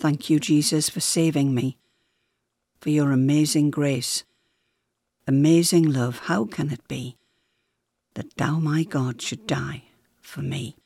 Thank you, Jesus, for saving me, for your amazing grace, amazing love. How can it be that thou, my God, should die for me?